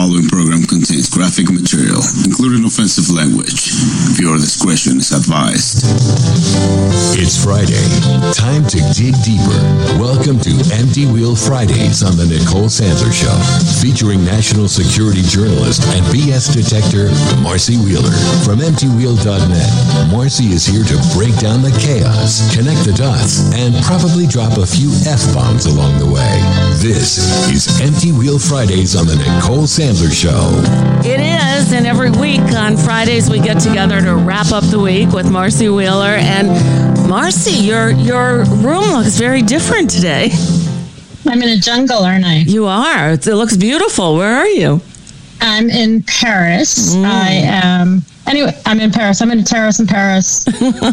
following program contains graphic material, including offensive language. Viewer discretion is advised. It's Friday. Time to dig deeper. Welcome to Empty Wheel Fridays on the Nicole Sandler Show, featuring national security journalist and BS detector Marcy Wheeler. From EmptyWheel.net, Marcy is here to break down the chaos, connect the dots, and probably drop a few F-bombs along the way. This is Empty Wheel Fridays on the Nicole Sandler Show. It is, and every week on Fridays we get together to wrap up the week with Marcy Wheeler. And Marcy, your room looks very different today. I'm in a jungle, aren't I? You are. It looks beautiful. Where are you? I'm in Paris. I'm in Paris. I'm in a terrace in Paris.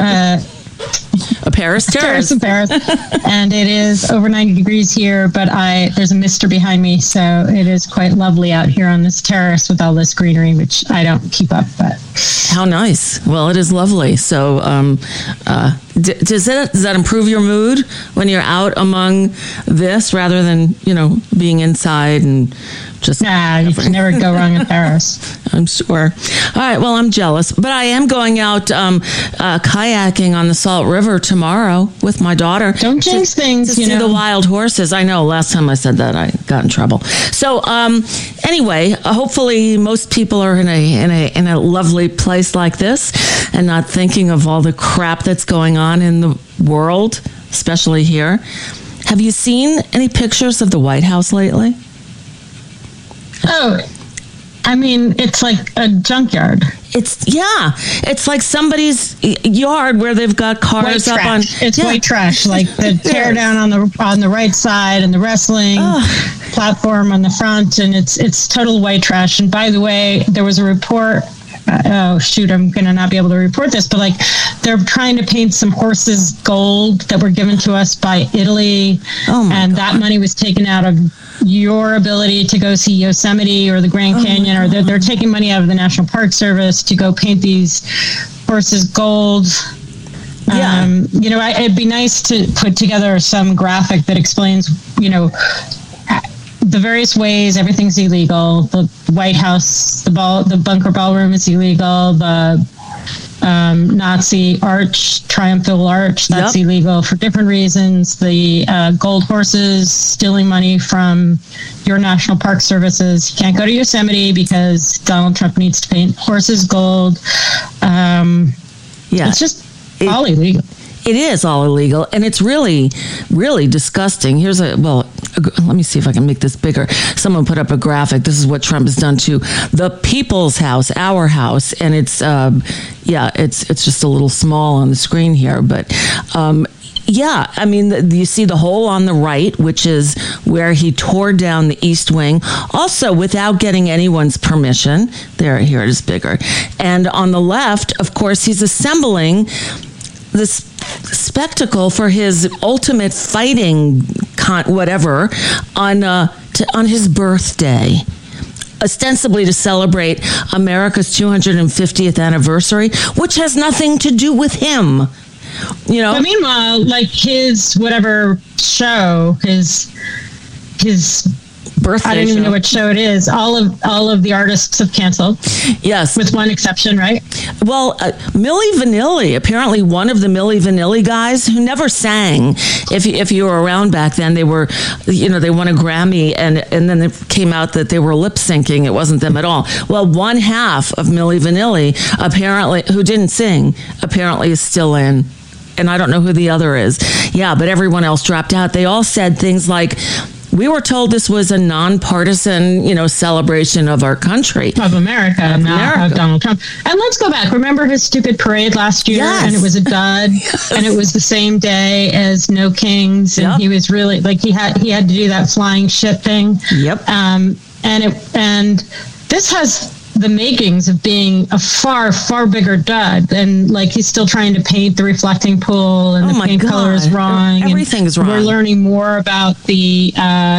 A Paris terrace. In Paris. And it is over 90 degrees here, but there's a mister behind me, so it is quite lovely out here on this terrace with all this greenery, which I don't keep up, but... How nice. Well, it is lovely. So does that improve your mood when you're out among this rather than, being inside and just... Nah, you can never go wrong in Paris. I'm sure. All right, well, I'm jealous. But I am going out kayaking on the Salt River tomorrow with my daughter. Don't jinx things, to see the wild horses. I know, last time I said that, I got in trouble. So anyway, hopefully most people are in a lovely place like this and not thinking of all the crap that's going on in the world, especially here. Have you seen any pictures of the White House lately? Oh, I mean, it's like a junkyard. It's like somebody's yard where they've got cars up on. It's white trash, like the tear down on the right side and the wrestling platform on the front, and it's total white trash. And by the way, there was a report. I'm going to not be able to report this, but like they're trying to paint some horses gold that were given to us by Italy, and that money was taken out of your ability to go see Yosemite or the Grand Canyon, or they're taking money out of the National Park Service to go paint these horses gold. Yeah. It'd be nice to put together some graphic that explains, the various ways everything's illegal. The White House, the bunker ballroom is illegal. The Nazi arch, triumphal arch, that's illegal for different reasons. The gold horses, stealing money from your National Park Services. You can't go to Yosemite because Donald Trump needs to paint horses gold. It's just all illegal. It is all illegal, and it's really, really disgusting. Let me see if I can make this bigger. Someone put up a graphic. This is what Trump has done to the people's house, our house, and it's just a little small on the screen here, but you see the hole on the right, which is where he tore down the East Wing, also without getting anyone's permission. Here it is bigger. And on the left, of course, he's assembling this spectacle for his ultimate fighting on his birthday, ostensibly to celebrate America's 250th anniversary, which has nothing to do with him. But meanwhile, like his whatever show, his birthday, I don't even know what show it is. All of the artists have canceled. Yes, with one exception, right? Well, Milli Vanilli, apparently one of the Milli Vanilli guys who never sang. If you were around back then, they were, they won a Grammy, and then it came out that they were lip syncing. It wasn't them at all. Well, one half of Milli Vanilli, apparently, who didn't sing, apparently is still in. And I don't know who the other is. Yeah, but everyone else dropped out. They all said things like, we were told this was a nonpartisan, celebration of our country. Of America, of Donald Trump. And let's go back. Remember his stupid parade last year? Yes. And it was a dud. Yes. And it was the same day as No Kings. And he was really, he had to do that flying shit thing. Yep. And this has the makings of being a far, far bigger dud. And he's still trying to paint the reflecting pool, and the paint color is wrong. Everything's wrong. We're learning more about the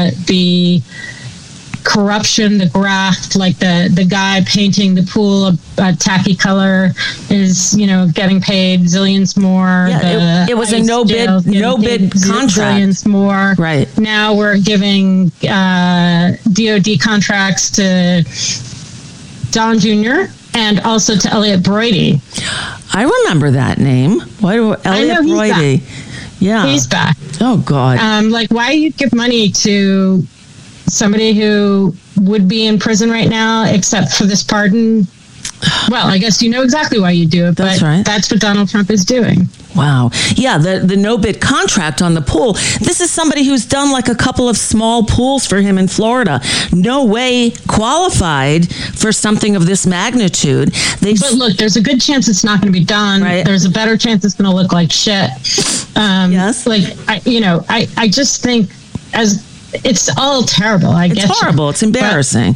corruption, the graft, the guy painting the pool a tacky color is, getting paid zillions more. Yeah, it was a no bid contract. Zillions more. Right. Now we're giving DOD contracts to Don Jr. and also to Elliot Broidy. I remember that name. Why do Elliot Broidy? Yeah, he's back. Oh God! Why you give money to somebody who would be in prison right now, except for this pardon? Well, I guess you know exactly why you do it, but that's what Donald Trump is doing. Wow. Yeah, the no-bid contract on the pool. This is somebody who's done like a couple of small pools for him in Florida. No way qualified for something of this magnitude. But look, there's a good chance it's not going to be done. Right. There's a better chance it's going to look like shit. Yes. I just think it's all terrible. It's horrible. It's embarrassing.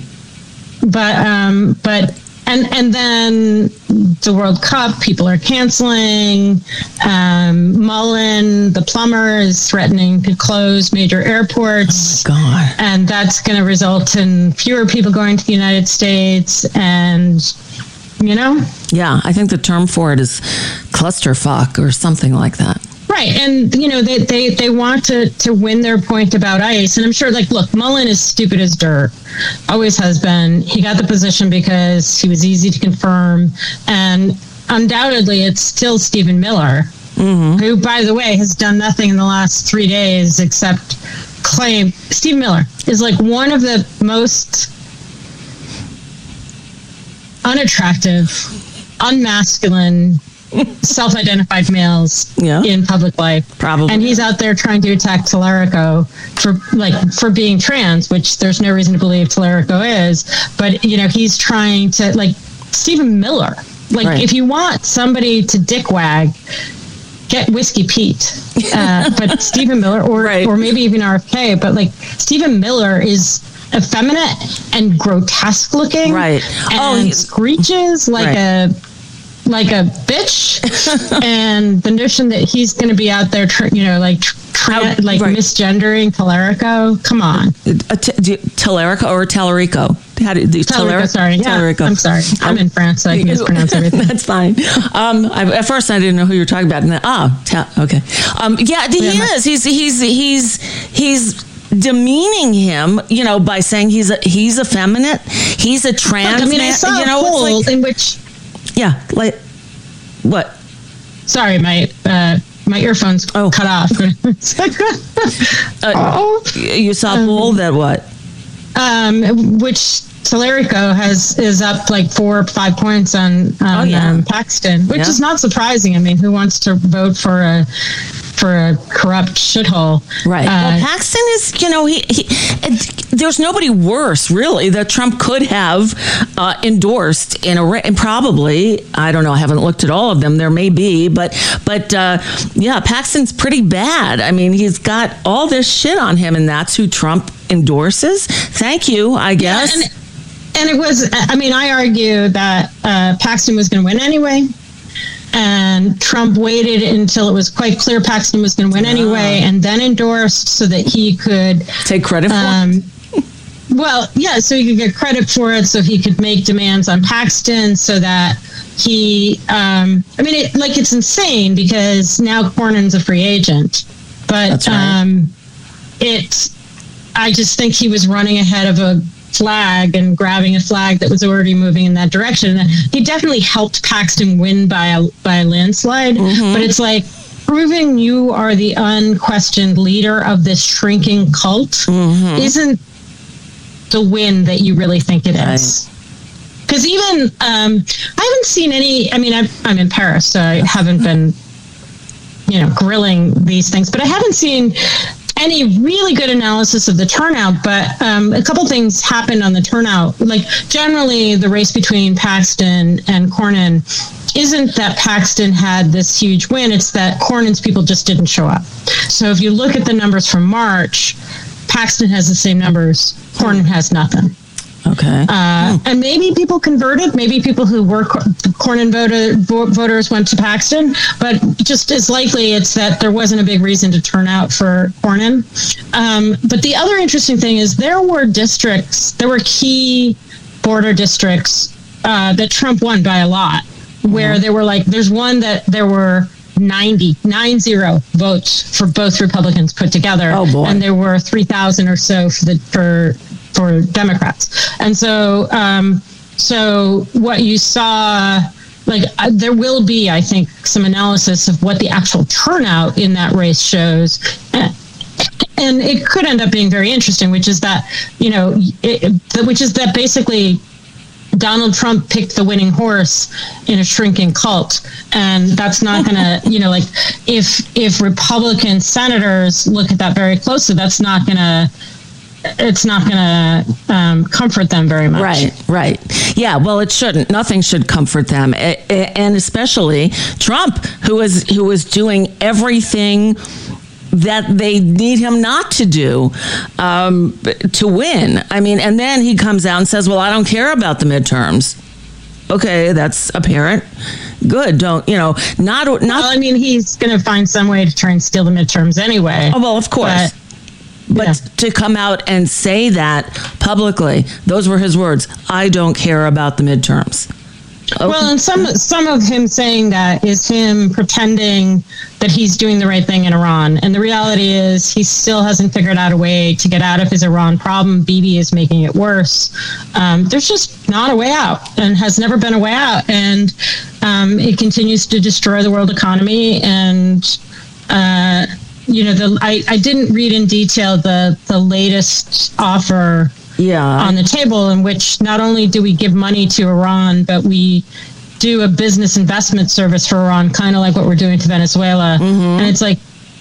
But And then the World Cup, people are canceling. Mullen, the plumber, is threatening to close major airports. Oh my God. And that's going to result in fewer people going to the United States. And, Yeah, I think the term for it is clusterfuck or something like that. Right. And, they want to win their point about ICE. And I'm sure, look, Mullen is stupid as dirt. Always has been. He got the position because he was easy to confirm. And undoubtedly, it's still Stephen Miller, who, by the way, has done nothing in the last 3 days except claim. Stephen Miller is one of the most unattractive, unmasculine, self-identified males in public life. Probably. And he's out there trying to attack Tallarico for being trans, which there's no reason to believe Tallarico is. But, he's trying to, Stephen Miller. If you want somebody to dick wag, get Whiskey Pete. But Stephen Miller, or maybe even RFK, but Stephen Miller is effeminate and grotesque looking. Right. And screeches like a bitch. And the notion that he's going to be out there, misgendering Tallarico. Come on. Tallarico or Tallarico? Tallarico, sorry. Yeah, Tallarico. I'm sorry. I'm in France, so I can mispronounce everything. That's fine. At first, I didn't know who you were talking about. And then, okay. He's demeaning him, by saying he's effeminate. He's a trans man. I saw a poll in which... Yeah, what? Sorry, my earphones cut off. You saw a poll that what? Which Tallarico is up 4 or 5 points on Paxton, which is not surprising. I mean, who wants to vote for a corrupt shithole? Right. Well, Paxton is, there's nobody worse, really, that Trump could have endorsed and probably, I don't know, I haven't looked at all of them. There may be, but Paxton's pretty bad. I mean, he's got all this shit on him, and that's who Trump endorses. Thank you, I guess. Yeah, and it was, I argue that Paxton was going to win anyway. And Trump waited until it was quite clear Paxton was going to win anyway, and then endorsed so that he could take credit for it. So he could get credit for it, so he could make demands on Paxton, so that he. It's insane because now Cornyn's a free agent, but that's right. I just think he was running ahead of a flag and grabbing a flag that was already moving in that direction. And he definitely helped Paxton win by a landslide, but it's proving you are the unquestioned leader of this shrinking cult isn't the win that you really think it is. Because even I haven't seen any. I'm in Paris, so I haven't been grilling these things, but I haven't seen any really good analysis of the turnout, but a couple things happened on the turnout. Generally, the race between Paxton and Cornyn isn't that Paxton had this huge win, it's that Cornyn's people just didn't show up. So if you look at the numbers from March, Paxton has the same numbers, Cornyn has nothing. Okay. And maybe people converted. Maybe people who were Cornyn voters went to Paxton. But just as likely, it's that there wasn't a big reason to turn out for Cornyn. But the other interesting thing is there were key border districts that Trump won by a lot, where there were there's one that there were 90 votes for both Republicans put together. Oh boy. And there were 3,000 or so for for Democrats. And so, so what you saw, there will be, I think, some analysis of what the actual turnout in that race shows. And it could end up being very interesting, which is that, basically Donald Trump picked the winning horse in a shrinking cult. And that's not going to, if Republican senators look at that very closely, it's not going to comfort them very much. Right. Yeah, well, it shouldn't. Nothing should comfort them. And especially Trump, who is doing everything that they need him not to do to win. I mean, and then he comes out and says, well, I don't care about the midterms. Okay, that's apparent. Good. Don't, not. Well, I mean, he's going to find some way to try and steal the midterms anyway. Oh, well, of course. But to come out and say that publicly, those were his words. I don't care about the midterms. Okay. Well, and some of him saying that is him pretending that he's doing the right thing in Iran. And the reality is he still hasn't figured out a way to get out of his Iran problem. Bibi is making it worse. There's just not a way out and has never been a way out. And it continues to destroy the world economy. And, I didn't read in detail the latest offer on the table, in which not only do we give money to Iran, but we do a business investment service for Iran, kind of like what we're doing to Venezuela. Mm-hmm. And it's like,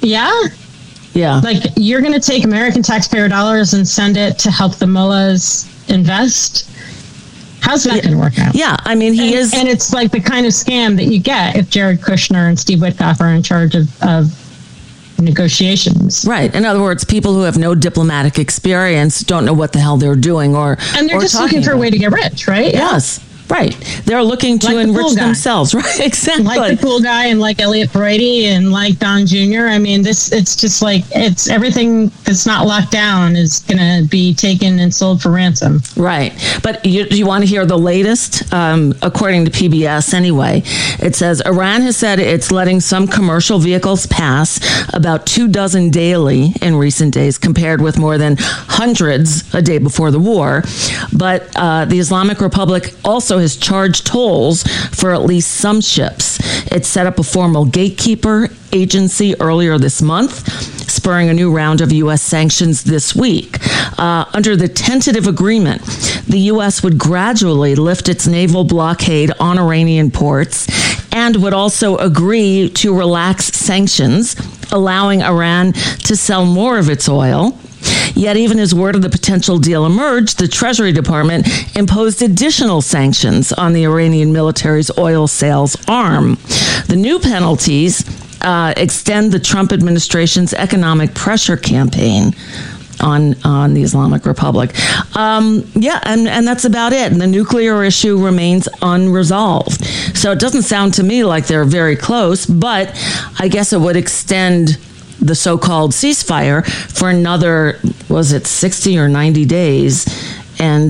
like you're going to take American taxpayer dollars and send it to help the mullahs invest? How's that going to work out? Yeah, I mean, and it's like the kind of scam that you get if Jared Kushner and Steve Witkoff are in charge of negotiations. Right. In other words, people who have no diplomatic experience don't know what the hell they're doing and they're just looking for a way to get rich, right? Yes. Right. They're looking to enrich themselves. Right. Exactly. Like the cool guy and like Elliot Brady and like Don Jr. I mean, it's just like, it's everything that's not locked down is going to be taken and sold for ransom. Right. But you want to hear the latest? According to PBS anyway, it says Iran has said it's letting some commercial vehicles pass about 24 daily in recent days, compared with more than hundreds a day before the war. But the Islamic Republic also has charged tolls for at least some ships. It set up a formal gatekeeper agency earlier this month, spurring a new round of U.S. sanctions this week. Under the tentative agreement, the U.S. would gradually lift its naval blockade on Iranian ports and would also agree to relax sanctions, allowing Iran to sell more of its oil. Yet even as word of the potential deal emerged, the Treasury Department imposed additional sanctions on the Iranian military's oil sales arm. The new penalties extend the Trump administration's economic pressure campaign on the Islamic Republic. And that's about it. And the nuclear issue remains unresolved. So it doesn't sound to me like they're very close, but I guess it would extend the so-called ceasefire for another, 60 or 90 days? And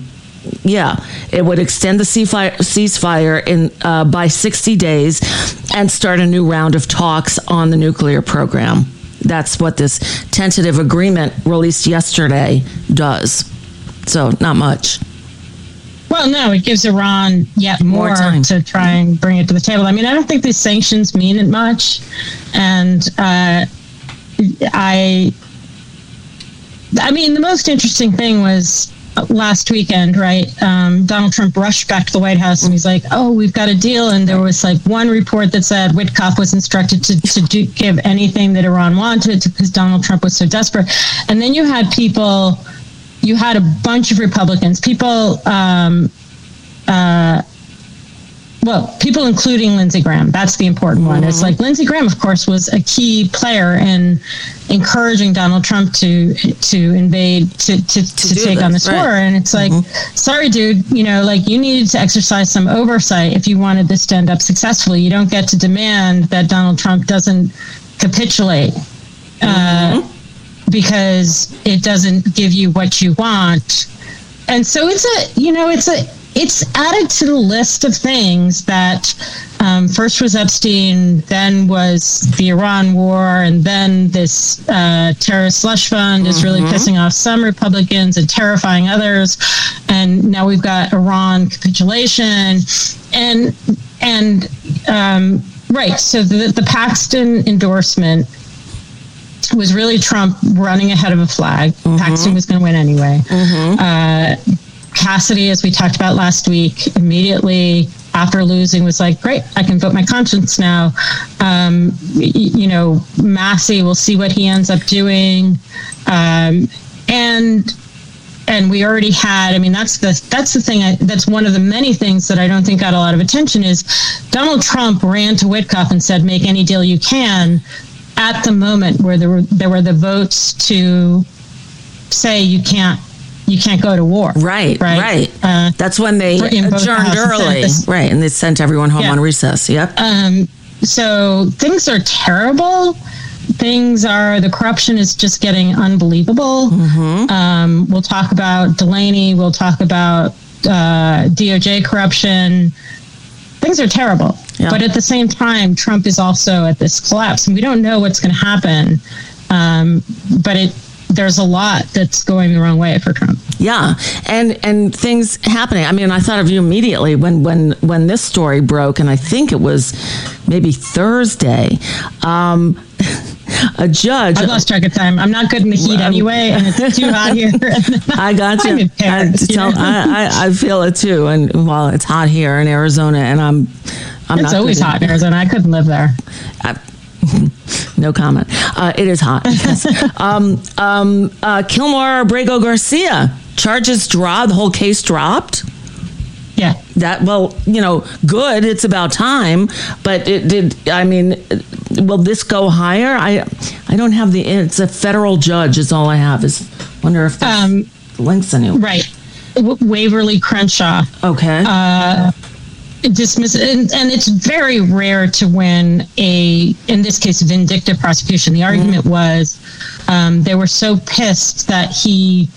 it would extend the ceasefire by 60 days and start a new round of talks on the nuclear program. That's what this tentative agreement released yesterday does. So not much. Well, no, it gives Iran yet more time to try and bring it to the table. I mean, I don't think these sanctions mean it much. And I mean, the most interesting thing was last weekend, right? Donald Trump rushed back to the White House and he's like, oh, we've got a deal. And there was like one report that said Witkoff was instructed to give anything that Iran wanted because Donald Trump was so desperate. And then you had a bunch of Republicans, people including Lindsey Graham. That's the important one. It's like Lindsey Graham, of course, was a key player in encouraging Donald Trump to invade, to take on this war. And it's like, sorry, dude, you needed to exercise some oversight if you wanted this to end up successfully. You don't get to demand that Donald Trump doesn't capitulate because it doesn't give you what you want. And so it's it's added to the list of things that first was Epstein, then was the Iran war, and then this terrorist slush fund is really pissing off some Republicans and terrifying others. And now we've got Iran capitulation. Right. So the Paxton endorsement was really Trump running ahead of a flag. Paxton was going to win anyway. Cassidy, as we talked about last week, immediately after losing was like, great, I can vote my conscience now. Massey, we'll see what he ends up doing. And we already had, that's the thing, that's one of the many things that I don't think got a lot of attention is Donald Trump ran to Witkoff and said, make any deal you can, at the moment where there were the votes to say you can't go to war. Right. That's when they adjourned early. Right. And they sent everyone home on recess. Yep. So things are terrible. The corruption is just getting unbelievable. We'll talk about Delaney. We'll talk about DOJ corruption. Things are terrible. Yep. But at the same time, Trump is also at this collapse, and we don't know what's going to happen. But there's a lot that's going the wrong way for Trump. Yeah, and things happening. I thought of you immediately when this story broke, and I think it was maybe Thursday. A judge. I've lost track of time. I'm not good in the heat anyway, and it's too hot here. I got you. I feel it too. And it's hot here in Arizona, and it's always hot in Arizona. I couldn't live there. No comment. It is hot. Yes. Kilmore Abrego Garcia, charges dropped. The whole case dropped. Yeah. Good. It's about time. But will this go higher? I don't have it's a federal judge is all I have. Wonder if there's links anywhere. Right. Waverly Crenshaw. Okay. Dismiss and it's very rare to win in this case, vindictive prosecution. The argument was they were so pissed that he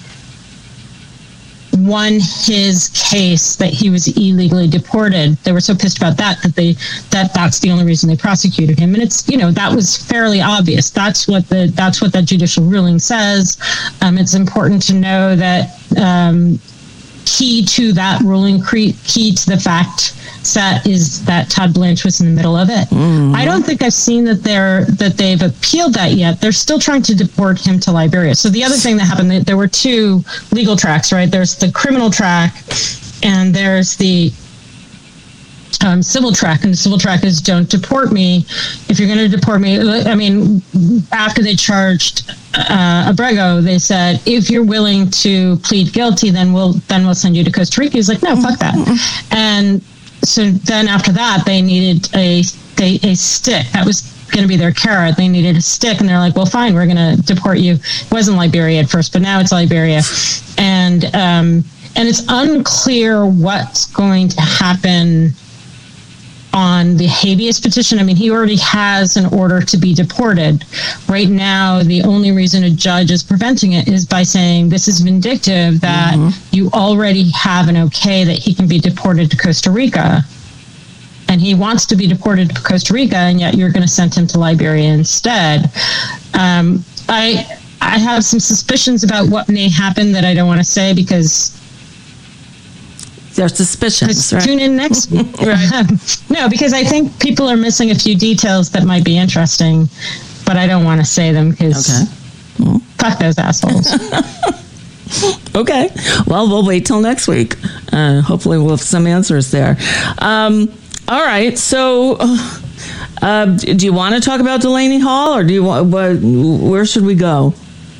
won his case that he was illegally deported. They were so pissed about that's the only reason they prosecuted him. And it's that was fairly obvious. That's what that judicial ruling says. It's important to know that key to that ruling, key to the fact set is that Todd Blanche was in the middle of it. I don't think I've seen that they've appealed that yet. They're still trying to deport him to Liberia. So the other thing that happened, there were two legal tracks, right? There's the criminal track and there's the civil track. And the civil track is don't deport me. If you're going to deport me, after they charged Abrego, they said, if you're willing to plead guilty, then we'll send you to Costa Rica. He's like, no, fuck that. And so then after that, they needed a stick. That was going to be their carrot. They needed a stick, and they're like, well, fine, we're going to deport you. It wasn't Liberia at first, but now it's Liberia. And it's unclear what's going to happen on the habeas petition. He already has an order to be deported. Right now, the only reason a judge is preventing it is by saying this is vindictive, that you already have an okay that he can be deported to Costa Rica. And he wants to be deported to Costa Rica, and yet you're going to send him to Liberia instead. I have some suspicions about what may happen that I don't want to say because they're suspicious. Right? Tune in next week. No, because I think people are missing a few details that might be interesting, but I don't want to say them because fuck those assholes. Okay. Well, we'll wait till next week. Hopefully we'll have some answers there. All right. So do you want to talk about Delaney Hall, or do you want? Where should we go?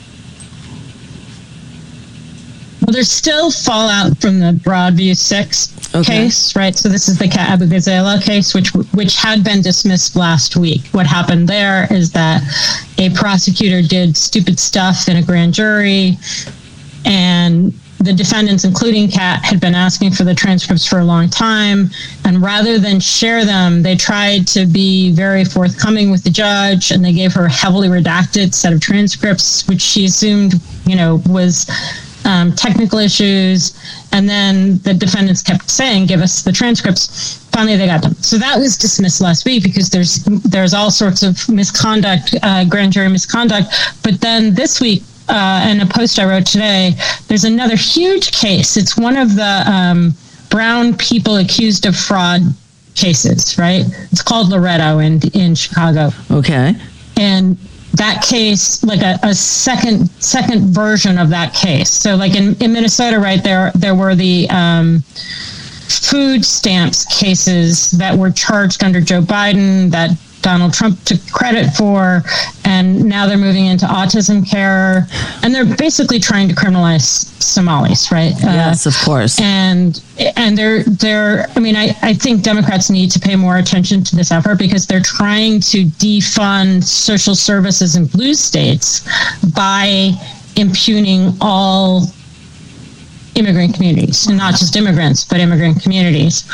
Well, there's still fallout from the Broadview 6 case, right? So this is the Abu Ghazala case, which had been dismissed last week. What happened there is that a prosecutor did stupid stuff in a grand jury, and the defendants, including Kat, had been asking for the transcripts for a long time. And rather than share them, they tried to be very forthcoming with the judge, and they gave her a heavily redacted set of transcripts, which she assumed, was technical issues. And then the defendants kept saying, give us the transcripts. Finally, they got them. So that was dismissed last week because there's all sorts of misconduct, grand jury misconduct. But then this week, in a post I wrote today, there's another huge case. It's one of the brown people accused of fraud cases, right? It's called Loretto in Chicago. Okay. And that case, like a second version of that case. So like in Minnesota, right, there were the food stamps cases that were charged under Joe Biden that Donald Trump took credit for, and now they're moving into autism care, and they're basically trying to criminalize Somalis, right? Yes, of course. And they're. I mean, I think Democrats need to pay more attention to this effort because they're trying to defund social services in blue states by impugning all immigrant communities, and not just immigrants, but immigrant communities.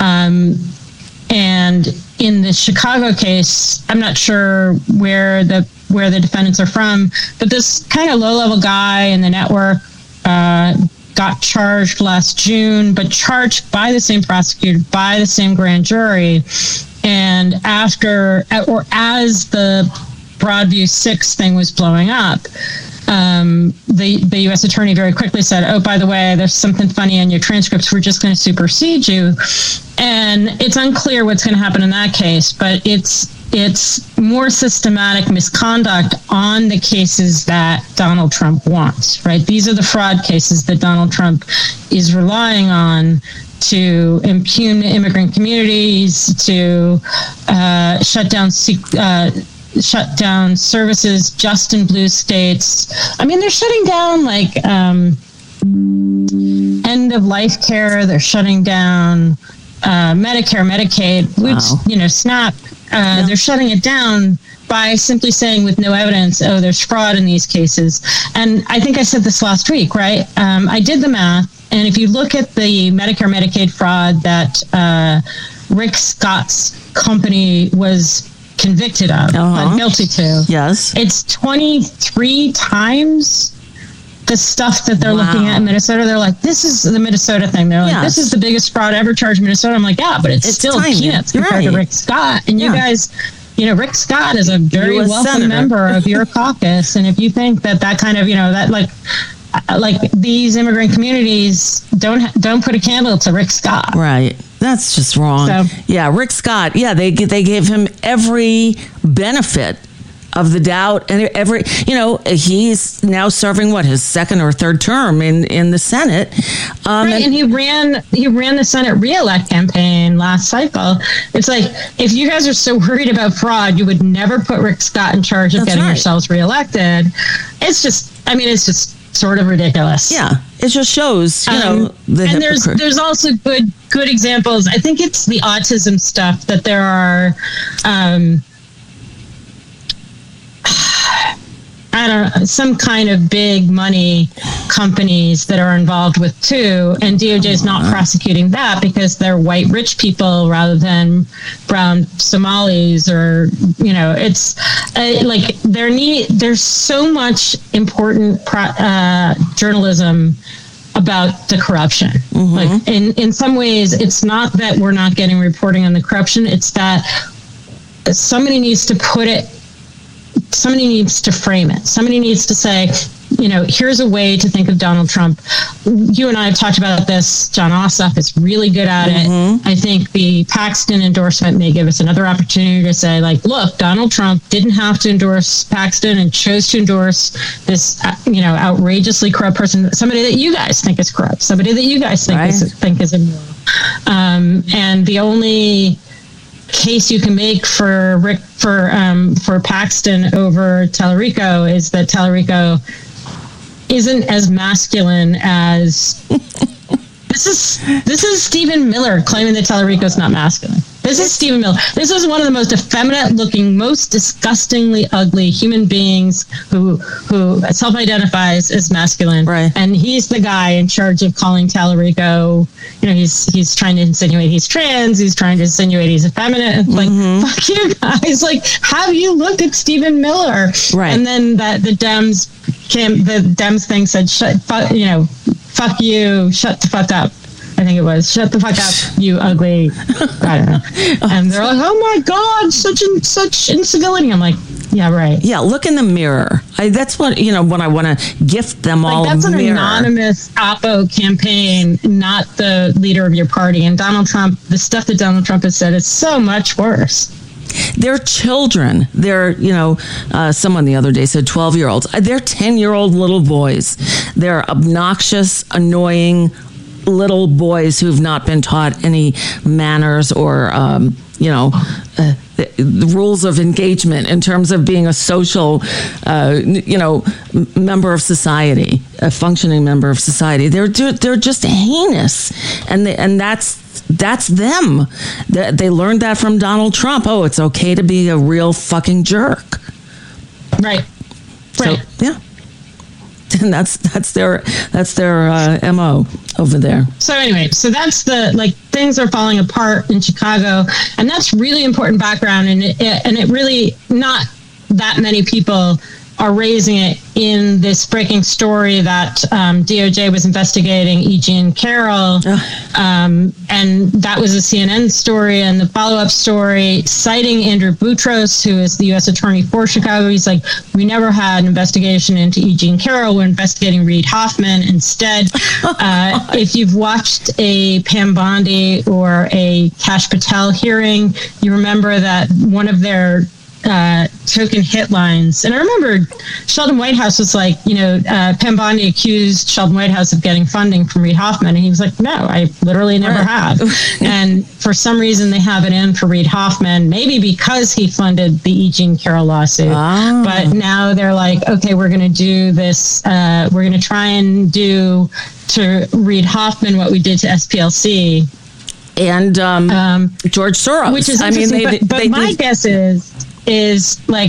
And in the Chicago case, I'm not sure where the defendants are from, but this kind of low-level guy in the network got charged last June, but charged by the same prosecutor, by the same grand jury. And as the Broadview 6 thing was blowing up, the U.S. attorney very quickly said, oh, by the way, there's something funny in your transcripts. We're just going to supersede you. And it's unclear what's going to happen in that case, but it's more systematic misconduct on the cases that Donald Trump wants, right? These are the fraud cases that Donald Trump is relying on to impugn immigrant communities, to shut down services just in blue states. I mean, they're shutting down like end of life care. They're shutting down Medicare, Medicaid, SNAP. They're shutting it down by simply saying with no evidence, oh, there's fraud in these cases. And I think I said this last week, right? I did the math. And if you look at the Medicare, Medicaid fraud that Rick Scott's company was convicted of, pled guilty to. Yes. It's 23 times the stuff that they're looking at in Minnesota. They're like, this is the Minnesota thing. They're like, this is the biggest fraud ever charged in Minnesota. I'm like, yeah, but it's still tiny. Peanuts compared to Rick Scott. And you guys, Rick Scott is a very welcome member of your caucus. And if you think that kind of, that like these immigrant communities don't put a candle to Rick Scott. Right. That's just wrong. So, Rick Scott. They gave him every benefit of the doubt, and he's now serving his second or third term in the Senate. Right, and he ran the Senate re-elect campaign last cycle. It's like, if you guys are so worried about fraud, you would never put Rick Scott in charge of getting yourselves reelected. It's just sort of ridiculous. Yeah, it just shows, and there's also good examples. I think it's the autism stuff that there are. Some kind of big money companies that are involved with too, and DOJ is not prosecuting that because they're white rich people rather than brown Somalis, or it's there's so much important journalism about the corruption. Mm-hmm. Like in some ways, it's not that we're not getting reporting on the corruption; it's that somebody needs to put it. Somebody needs to frame it. Somebody needs to say, here's a way to think of Donald Trump. You and I have talked about this. John Ossoff is really good at it. I think the Paxton endorsement may give us another opportunity to say, look, Donald Trump didn't have to endorse Paxton and chose to endorse this, outrageously corrupt person, somebody that you guys think is corrupt, somebody that you guys think is immoral. And the only case you can make for Paxton over Tallarico is that Tallarico isn't as masculine as this is Stephen Miller claiming that Tallarico is not masculine. This is Stephen Miller. This is one of the most effeminate looking, most disgustingly ugly human beings who self-identifies as masculine. Right. And he's the guy in charge of calling Tallarico, he's trying to insinuate he's trans, he's trying to insinuate he's effeminate. Fuck you guys. Have you looked at Stephen Miller? Right. And then the Dems the Dems thing said, fuck you, shut the fuck up. I think it was, shut the fuck up, you ugly, I don't know. And they're like, oh my God, such incivility. I'm like, yeah, right. Yeah, look in the mirror. That's what, when I want to gift them all that's a mirror. An anonymous Oppo campaign, not the leader of your party. And Donald Trump, the stuff that Donald Trump has said is so much worse. They're children. They're, someone the other day said 12-year-olds. They're 10-year-old little boys. They're obnoxious, annoying little boys who've not been taught any manners or, the rules of engagement in terms of being a social, member of society, a functioning member of society. They're just heinous, and that's them. They learned that from Donald Trump. Oh, it's okay to be a real fucking jerk. Right. So, yeah. And that's their MO over there. So anyway, that's things are falling apart in Chicago, and that's really important background, and it really not that many people are raising it in this breaking story that DOJ was investigating E. Jean Carroll, and that was a CNN story, and the follow-up story citing Andrew Boutros, who is the U.S. Attorney for Chicago. He's like, we never had an investigation into E. Jean Carroll. We're investigating Reid Hoffman instead. If you've watched a Pam Bondi or a Kash Patel hearing, you remember that one of their token hit lines. And I remember Sheldon Whitehouse was like, Pam Bondi accused Sheldon Whitehouse of getting funding from Reid Hoffman. And he was like, no, I literally never have. And for some reason, they have it in for Reid Hoffman, maybe because he funded the E. Jean Carroll lawsuit. Oh. But now they're like, okay, we're going to do this. We're going to try and do to Reid Hoffman what we did to SPLC. And George Soros. Which is interesting. But my guess is like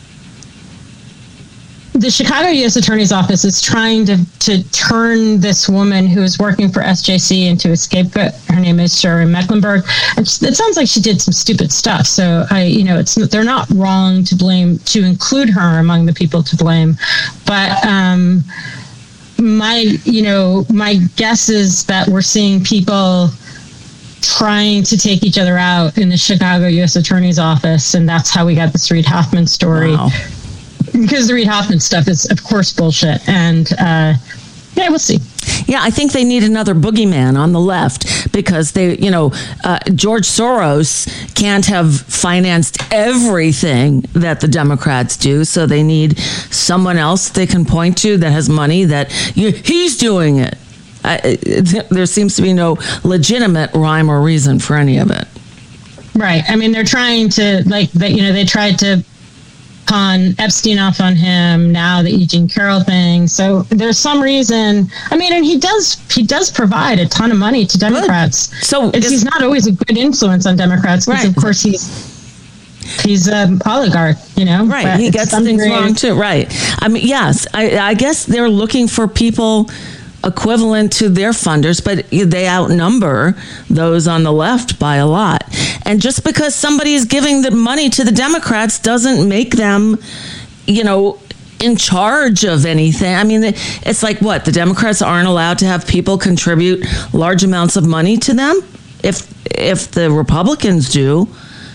the Chicago U.S. Attorney's Office is trying to turn this woman who is working for SJC into a scapegoat. Her name is Sherry Mecklenburg. It sounds like she did some stupid stuff. So they're not wrong to include her among the people to blame. But my guess is that we're seeing people trying to take each other out in the Chicago U.S. Attorney's Office, and that's how we got this Reid Hoffman story. Wow. Because the Reid Hoffman stuff is, of course, bullshit, and we'll see. Yeah, I think they need another boogeyman on the left because George Soros can't have financed everything that the Democrats do, so they need someone else they can point to that has money that he's doing it. There seems to be no legitimate rhyme or reason for any of it. Right. I mean, they're trying to they tried to pawn Epstein off on him. Now the E. Jean Carroll thing. So there's some reason. I mean, and he does provide a ton of money to Democrats. Good. So he's not always a good influence on Democrats because, of course, he's an oligarch, Right. He gets things wrong too. Right. I mean, yes. I guess they're looking for people equivalent to their funders, but they outnumber those on the left by a lot. And just because somebody is giving the money to the Democrats doesn't make them, in charge of anything. I mean, it's like what? The Democrats aren't allowed to have people contribute large amounts of money to them? If the Republicans do,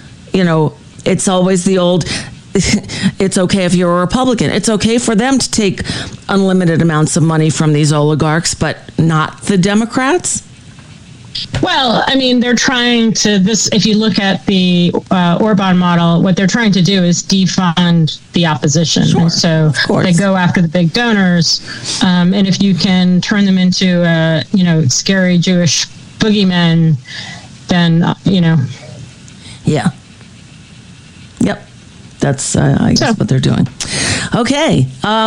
it's always the old, it's okay if you're a Republican. It's okay for them to take unlimited amounts of money from these oligarchs, but not the Democrats? Well, I mean, they're trying to, if you look at the Orban model, what they're trying to do is defund the opposition. Sure, and so they go after the big donors. And if you can turn them into, scary Jewish boogeymen, then, Yeah. Yep. That's, I guess, what they're doing. Okay.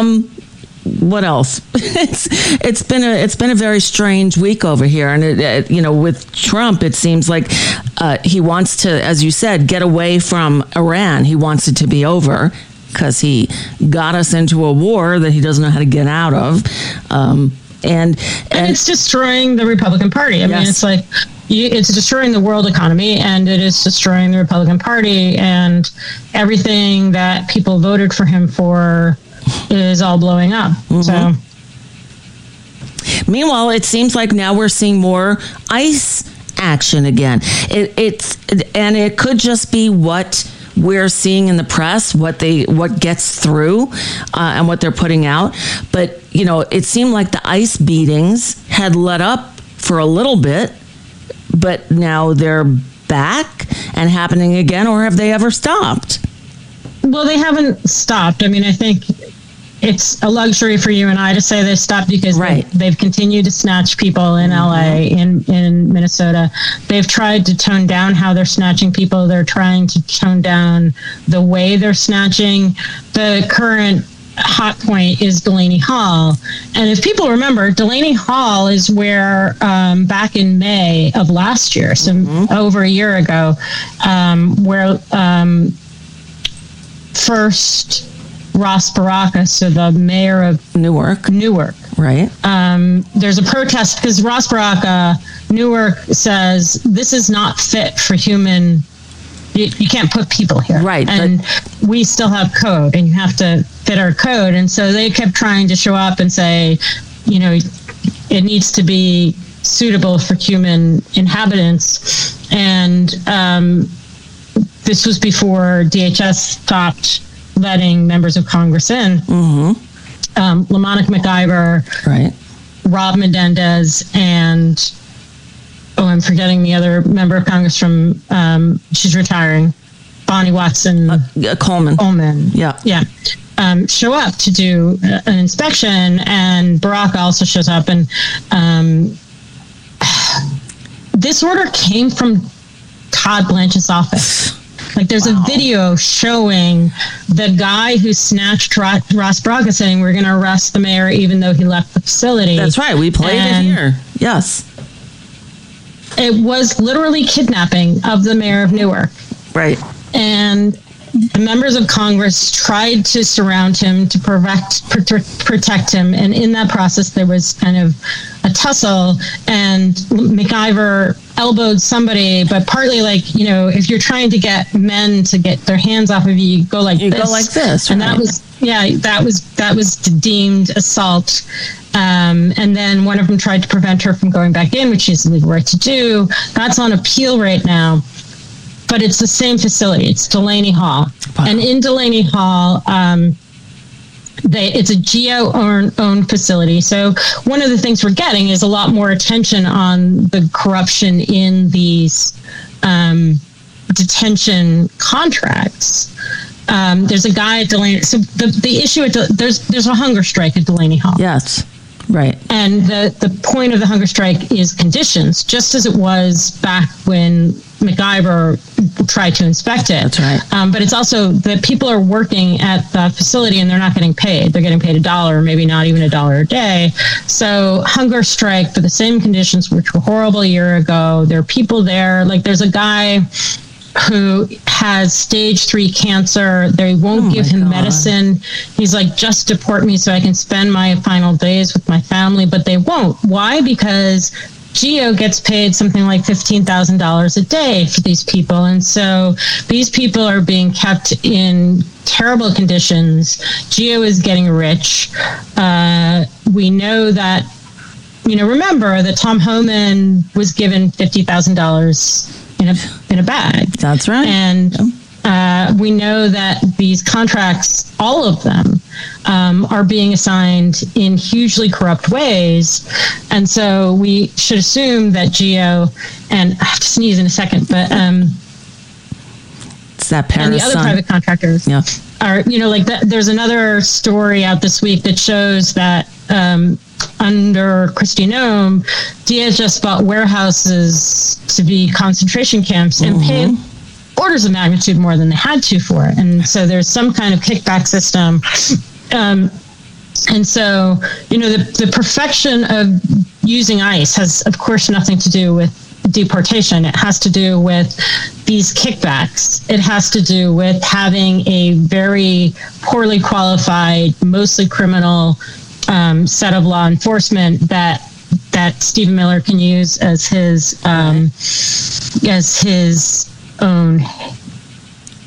What else? It's been a very strange week over here, and with Trump, it seems like he wants to, as you said, get away from Iran. He wants it to be over because he got us into a war that he doesn't know how to get out of, and it's destroying the Republican Party. I mean, it's like it's destroying the world economy, and it is destroying the Republican Party, and everything that people voted for him for is all blowing up. So, meanwhile, it seems like now we're seeing more ICE action again. It could just be what we're seeing in the press, what gets through, and what they're putting out. But it seemed like the ICE beatings had let up for a little bit, but now they're back and happening again, or have they ever stopped? Well, they haven't stopped. I mean, I think it's a luxury for you and I to say they stopped because they've continued to snatch people in LA, in Minnesota. They've tried to tone down how they're snatching people. They're trying to tone down the way they're snatching. The current hot point is Delaney Hall. And if people remember, Delaney Hall is where back in May of last year, so over a year ago, where first Ross Baraka, so the mayor of Newark, right? There's a protest because Ross Baraka, Newark, says this is not fit for human. You can't put people here, right? And we still have code, and you have to fit our code. And so they kept trying to show up and say, it needs to be suitable for human inhabitants. And this was before DHS stopped letting members of Congress in. LaMonica McIver, right? Rob Menendez, and I'm forgetting the other member of Congress from she's retiring, Bonnie Watson Coleman. Yeah. Show up to do an inspection, and Baraka also shows up, and this order came from Todd Blanche's office. Like, there's a video showing the guy who snatched Ross Baraka saying, we're going to arrest the mayor even though he left the facility. That's right. We played it here. Yes. It was literally kidnapping of the mayor of Newark. Right. And the members of Congress tried to surround him to protect him. And in that process, there was kind of a tussle, and McIver elbowed somebody, but partly if you're trying to get men to get their hands off of you, you go like this. And right. that was deemed assault. And then one of them tried to prevent her from going back in, which she's legal right to do. That's on appeal right now. But it's the same facility. It's Delaney Hall. Wow. And in Delaney Hall, it's a GEO-owned facility. So one of the things we're getting is a lot more attention on the corruption in these detention contracts. There's a guy at Delaney. So the issue there's a hunger strike at Delaney Hall. Yes. Right. And the point of the hunger strike is conditions, just as it was back when McIver tried to inspect it. That's right. But it's also that people are working at the facility and they're not getting paid. They're getting paid $1, maybe not even $1 a day. So hunger strike for the same conditions, which were horrible a year ago. There are people there. Like, there's a guy who has stage 3 cancer. They won't give him medicine. He's like, just deport me so I can spend my final days with my family, but they won't. Why? Because GEO gets paid something like $15,000 a day for these people. And so these people are being kept in terrible conditions. GEO is getting rich. We know that, remember that Tom Homan was given $50,000 in a bag. That's right. And we know that these contracts, all of them, are being assigned in hugely corrupt ways. And so we should assume that GEO, and I have to sneeze in a second, but it's that Paris and the other private contractors are, there's another story out this week that shows that under Kristi Noem, DHS bought warehouses to be concentration camps and paid orders of magnitude more than they had to for it. And so there's some kind of kickback system. And so, the perfection of using ICE has, of course, nothing to do with deportation. It has to do with these kickbacks. It has to do with having a very poorly qualified, mostly criminal set of law enforcement that Stephen Miller can use as his own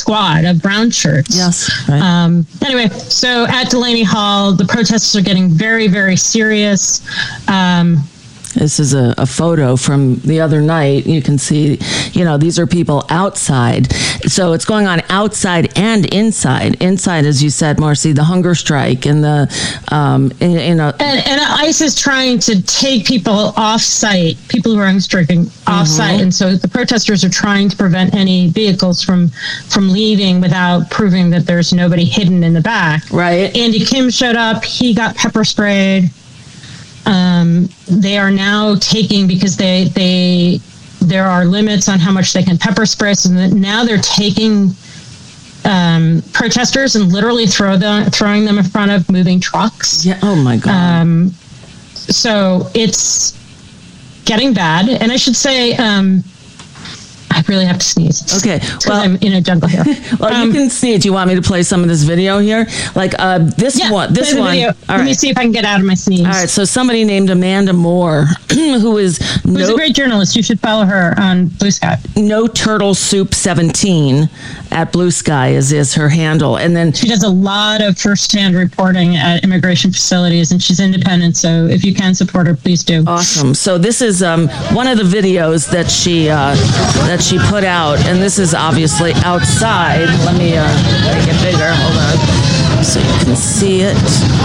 squad of brown shirts. Yes. Right. Anyway, so at Delaney Hall, the protests are getting very, very serious. This is a photo from the other night. You can see, these are people outside. So it's going on outside and inside. Inside, as you said, Marcy, the hunger strike and the, And ICE is trying to take people off site, people who are hunger striking off site. And so the protesters are trying to prevent any vehicles from leaving without proving that there's nobody hidden in the back. Right. Andy Kim showed up. He got pepper sprayed. They are now taking, because there are limits on how much they can pepper spray. So now they're taking protesters and literally throwing them in front of moving trucks. Yeah. Oh my God. So it's getting bad. And I should say, I really have to sneeze. Okay. Well, I'm in a jungle here. Well, you can see it. Do you want me to play some of this video here? Like this one. This one. Video. Let me see if I can get out of my sneeze. All right. So somebody named Amanda Moore, who's a great journalist. You should follow her on Blue Sky. No Turtle Soup 17 at Blue Sky is her handle, and then she does a lot of firsthand reporting at immigration facilities, and she's independent. So if you can support her, please do. Awesome. So this is one of the videos that she put out, and this is obviously outside. Let me make it bigger. Hold on, so you can see it.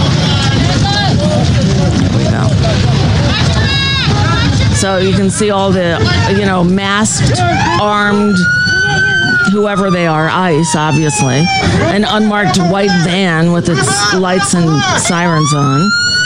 There we go. So you can see all the, masked, armed, whoever they are, ICE, obviously, an unmarked white van with its lights and sirens on.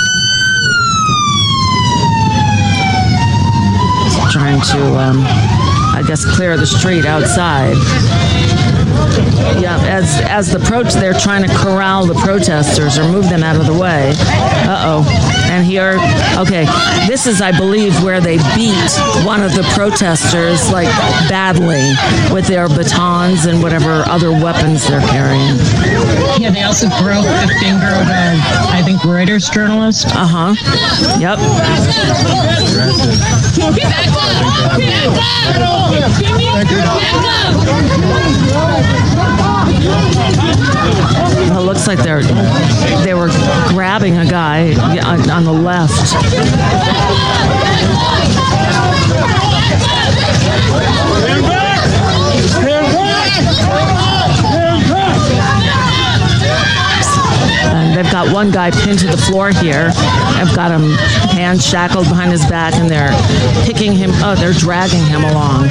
Trying to, I guess, clear the street outside. Yeah, as they're trying to corral the protesters or move them out of the way. And here, okay, this is, I believe, where they beat one of the protesters, like, badly with their batons and whatever other weapons they're carrying. Yeah, they also broke the finger of a, I think, Reuters journalist. Yep. Well, it looks like they were grabbing a guy on the left. And they've got one guy pinned to the floor here. I've got him hands shackled behind his back, and they're picking him. Oh, they're dragging him along.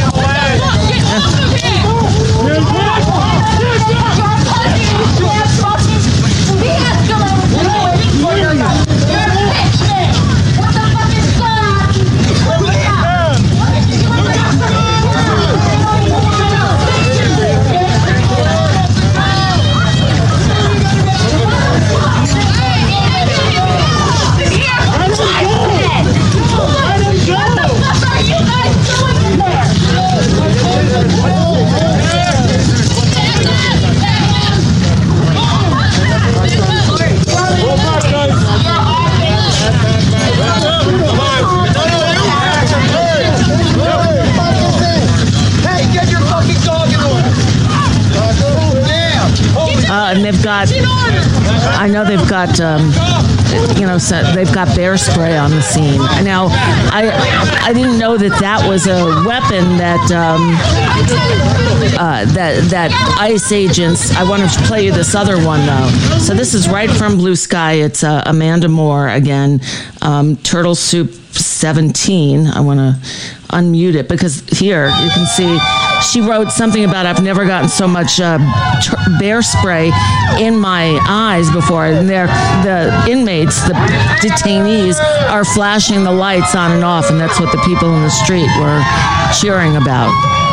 And they've got, I know they've got, so they've got bear spray on the scene. Now, I didn't know that was a weapon that ICE agents. I want to play you this other one though. So this is right from Blue Sky. It's Amanda Moore again, Turtle Soup 17. I want to unmute it because here you can see she wrote something about, I've never gotten so much bear spray in my eyes before. And the inmates, the detainees, are flashing the lights on and off, and that's what the people in the street were cheering about.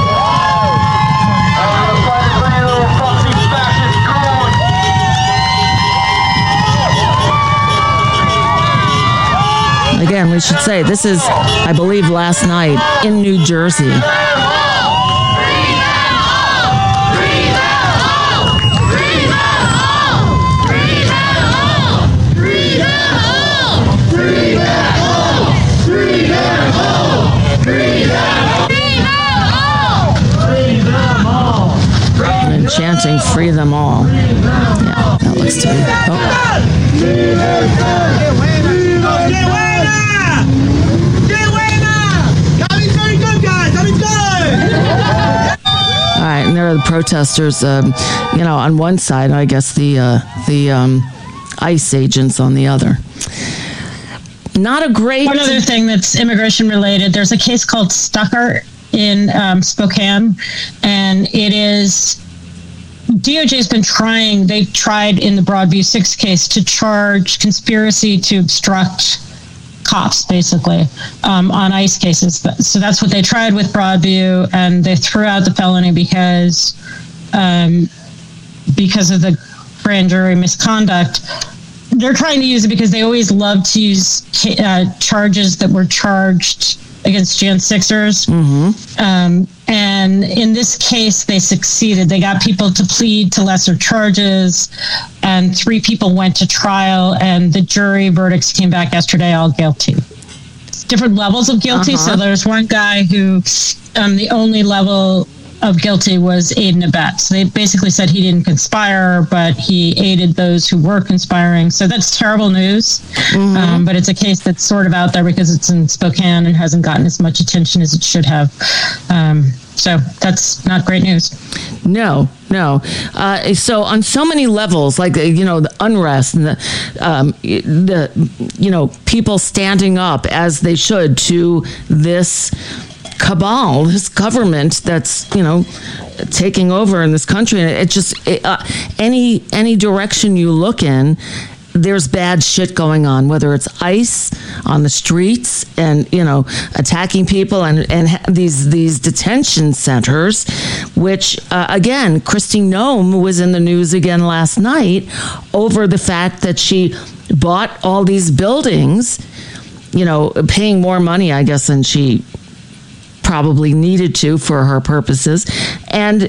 Again, we should say this is, I believe, last night in New Jersey. chanting "Free them all." Yeah, that looks to be. All right, and there are the protesters. On one side, I guess the ICE agents on the other. Not a great. One other thing that's immigration related. There's a case called Stuckert in Spokane, and it is. DOJ's been trying. They tried in the Broadview 6 case to charge conspiracy to obstruct cops, basically, on ICE cases. So that's what they tried with Broadview, and they threw out the felony because of the grand jury misconduct. They're trying to use it because they always love to use charges that were charged against Jan 6ers. Mm-hmm. And in this case, they succeeded. They got people to plead to lesser charges, and 3 people went to trial, and the jury verdicts came back yesterday, all guilty. It's different levels of guilty. So there's one guy who the only level of guilty was aid and abet. So they basically said he didn't conspire, but he aided those who were conspiring. So that's terrible news. Mm-hmm. But it's a case that's sort of out there because it's in Spokane and hasn't gotten as much attention as it should have. So that's not great news. No. So on so many levels, like, the unrest and the people standing up as they should to this cabal, this government that's taking over in this country, and it just any direction you look in, there's bad shit going on, whether it's ICE on the streets and attacking people and these detention centers, which again, Kristi Noem was in the news again last night over the fact that she bought all these buildings, paying more money, I guess, than she probably needed to for her purposes. And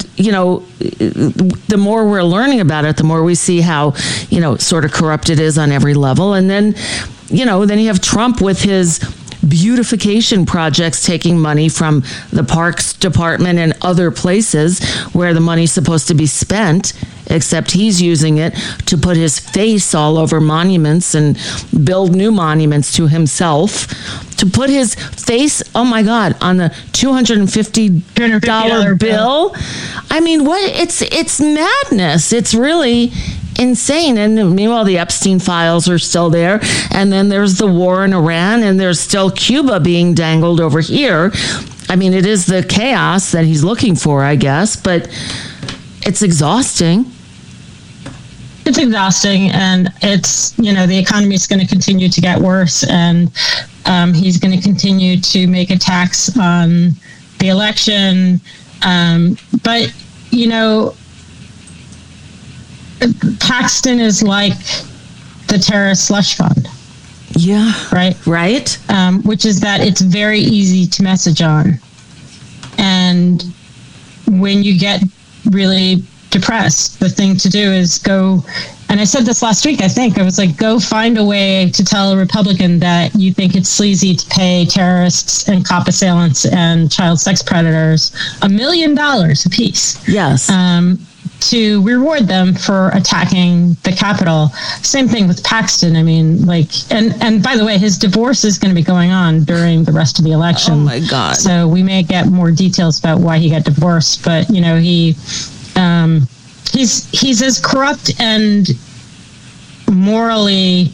the more we're learning about it, the more we see how, sort of corrupt it is on every level. And then you have Trump with his beautification projects taking money from the Parks Department and other places where the money's supposed to be spent, except he's using it to put his face all over monuments and build new monuments to himself, to put his face, oh my God, on the $250 bill. I mean, what? It's madness. It's really insane. And meanwhile, the Epstein files are still there. And then there's the war in Iran, and there's still Cuba being dangled over here. I mean, it is the chaos that he's looking for, I guess, but it's exhausting. It's exhausting, and it's, the economy is going to continue to get worse, and he's going to continue to make attacks on the election. But, Paxton is like the terrorist slush fund. Yeah. Right? Which is that it's very easy to message on. And when you get really depressed, the thing to do is go, and I said this last week, I think, I was like, go find a way to tell a Republican that you think it's sleazy to pay terrorists and cop assailants and child sex predators $1 million apiece. Yes. To reward them for attacking the Capitol. Same thing with Paxton. I mean, and by the way, his divorce is going to be going on during the rest of the election. Oh my God. So we may get more details about why he got divorced, but he's as corrupt and morally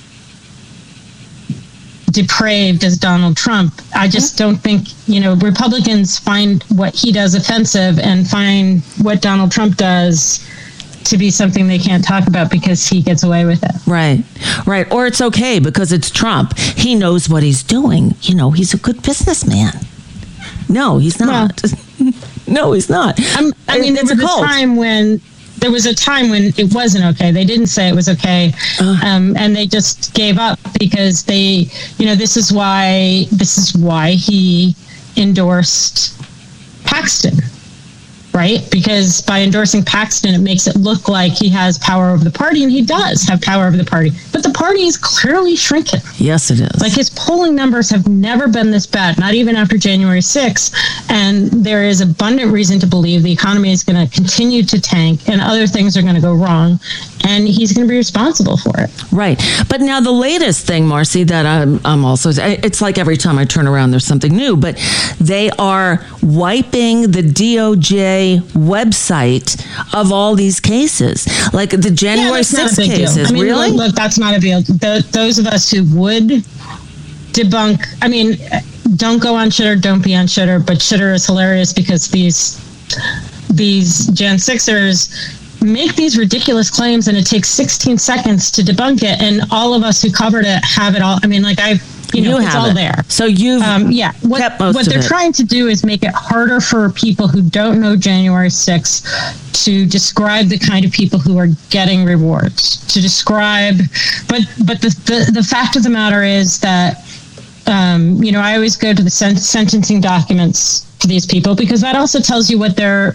depraved as Donald Trump. I just don't think, Republicans find what he does offensive and find what Donald Trump does to be something they can't talk about because he gets away with it. Right. Or it's okay because it's Trump. He knows what he's doing. He's a good businessman. No, he's not. Well, no, he's not. There was a time when it wasn't okay. They didn't say it was okay, and they just gave up because this is why he endorsed Paxton, right? Because by endorsing Paxton, it makes it look like he has power over the party, and he does have power over the party. But the party is clearly shrinking. Yes, it is. Like, his polling numbers have never been this bad, not even after January 6th. And there is abundant reason to believe the economy is going to continue to tank and other things are going to go wrong. And he's going to be responsible for it. Right. But now the latest thing, Marcy, that I'm also, it's like every time I turn around, there's something new, but they are wiping the DOJ website of all these cases. Like the January 6th cases. I mean, really? Look, that's not a big deal. Those of us who would debunk, I mean, don't go on Shitter, don't be on Shitter, but Shitter is hilarious because these Jan 6ers make these ridiculous claims and it takes 16 seconds to debunk it, and all of us who covered it have it all. I mean, like, it's all there. So you've what they're trying to do is make it harder for people who don't know January 6th to describe the kind of people who are getting rewards, to describe, but the fact of the matter is that I always go to the sentencing documents for these people because that also tells you what their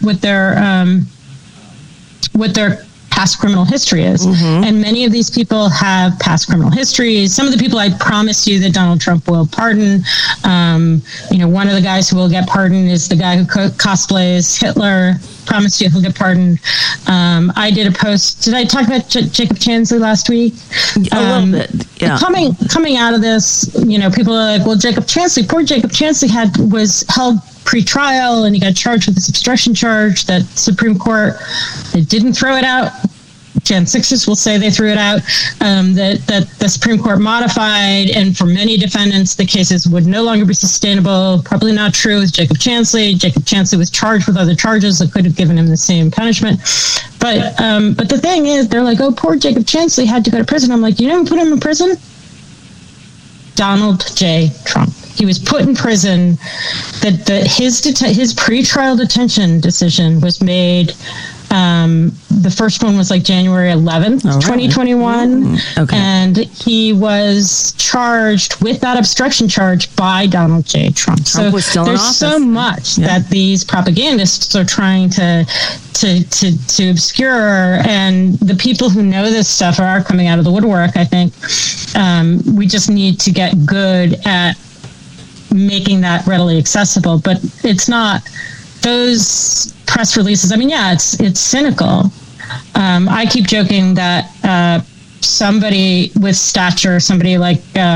past criminal history is. Mm-hmm. And many of these people have past criminal histories. Some of the people I promise you that Donald Trump will pardon. One of the guys who will get pardoned is the guy who cosplays Hitler. Promise you he'll get pardoned. I did a post. Did I talk about Jacob Chansley last week? A little bit, yeah. Coming out of this, people are like, well, poor Jacob Chansley was held pre-trial and he got charged with this obstruction charge that Supreme Court, they didn't throw it out. Jan 6ers will say they threw it out, that the Supreme Court modified, and for many defendants, the cases would no longer be sustainable. Probably not true with Jacob Chansley. Jacob Chansley was charged with other charges that could have given him the same punishment. But the thing is, they're like, oh, poor Jacob Chansley had to go to prison. I'm like, you know who put him in prison? Donald J. Trump. He was put in prison. His pretrial detention decision was made. The first one was like January 11th, 2021. Okay. And he was charged with that obstruction charge by Donald J. Trump. So there's so much that these propagandists are trying to obscure, and the people who know this stuff are coming out of the woodwork. I think we just need to get good at making that readily accessible, but it's not those press releases. I mean, yeah, it's cynical. I keep joking that somebody with stature, somebody like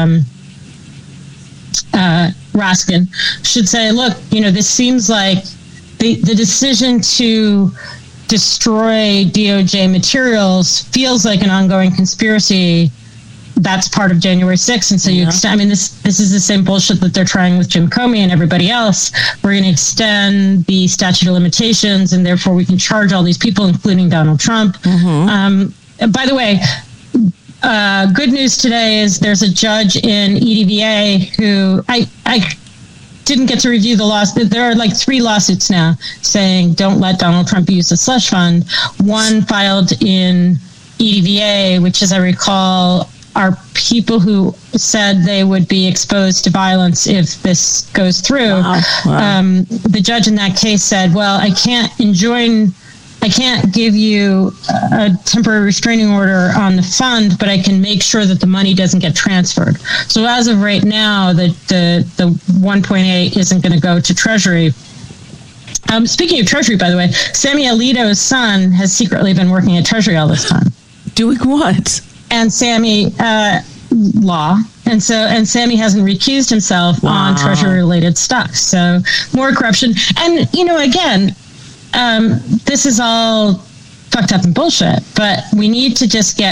Raskin, should say, look, this seems like the decision to destroy DOJ materials feels like an ongoing conspiracy that's part of January 6th. And so you extend, I mean, this is the same bullshit that they're trying with Jim Comey and everybody else. We're going to extend the statute of limitations, and therefore we can charge all these people, including Donald Trump. Mm-hmm. By the way, good news today is there's a judge in EDVA who I didn't get to review the lawsuit. There are like 3 lawsuits now saying don't let Donald Trump use the slush fund. One filed in EDVA, which, as I recall, are people who said they would be exposed to violence if this goes through. Wow. The judge in that case said, well, I can't give you a temporary restraining order on the fund, but I can make sure that the money doesn't get transferred. So as of right now, the 1.8 isn't going to go to Treasury. Speaking of Treasury, by the way, Sammy Alito's son has secretly been working at Treasury all this time. Doing what? And Sammy, law. And Sammy hasn't recused himself on Treasury-related stuff. So more corruption. And, again, this is all fucked up and bullshit, but we need to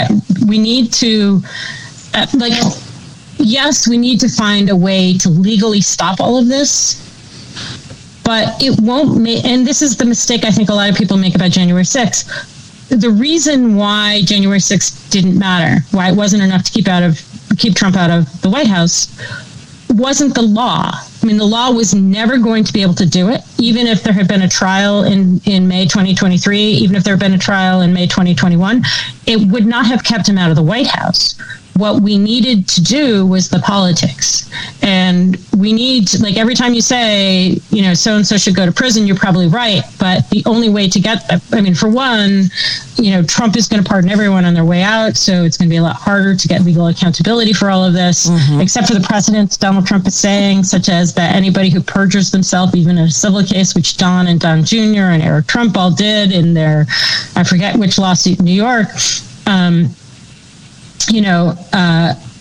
yes, we need to find a way to legally stop all of this, but it won't and this is the mistake I think a lot of people make about January 6th. The reason why January 6th didn't matter, why it wasn't enough to keep Trump out of the White House, wasn't the law. I mean, the law was never going to be able to do it, even if there had been a trial in May 2023, even if there had been a trial in May 2021, it would not have kept him out of the White House. what we needed to do was the politics. And we need to, like, every time you say, you know, so-and-so should go to prison, you're probably right. But the only way to get, I mean, for one, you know, Trump is going to pardon everyone on their way out. So it's going to be a lot harder to get legal accountability for all of this, except for the precedents Donald Trump is saying, such as that anybody who perjures themselves, even in a civil case, which Don and Don Jr. and Eric Trump all did in their, I forget which lawsuit in New York,